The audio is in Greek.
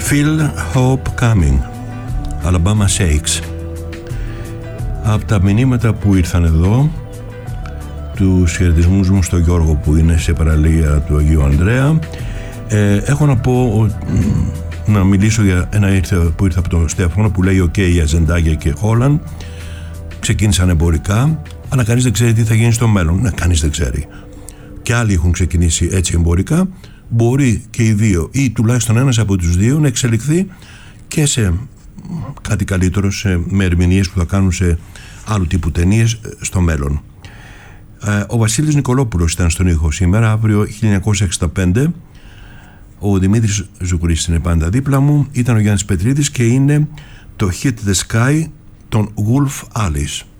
Feel Hope Coming, Alabama Shakes. Από τα μηνύματα που ήρθαν εδώ, τους χαιρετισμούς μου στο Γιώργο που είναι σε παραλία του Αγίου Ανδρέα, έχω να πω, να μιλήσω για ένα που ήρθε από τον Στέφανο που λέει «ΟΚ, για Ζεντάγια και Χόλαντ ξεκίνησαν εμπορικά, αλλά κανείς δεν ξέρει τι θα γίνει στο μέλλον». Ναι, κανείς δεν ξέρει. Και άλλοι έχουν ξεκινήσει έτσι εμπορικά. Μπορεί και οι δύο ή τουλάχιστον ένας από τους δύο να εξελιχθεί και σε κάτι καλύτερο, με ερμηνείες που θα κάνουν σε άλλου τύπου ταινίες στο μέλλον. Ο Βασίλης Νικολόπουλος ήταν στον ήχο σήμερα. Αύριο 1965 ο Δημήτρης Ζουκουρής είναι πάντα δίπλα μου. Ήταν ο Γιάννης Πετρίδης και είναι το Hit the Sky των Wolf Alice.